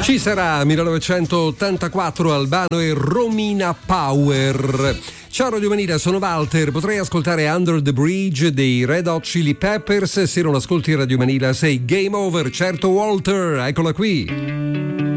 Ci sarà 1984, Albano e Romina Power. Ciao Radio Manila, sono Walter. Potrei ascoltare Under the Bridge dei Red Hot Chili Peppers. Se non ascolti Radio Manila sei game over. Certo Walter, eccola qui.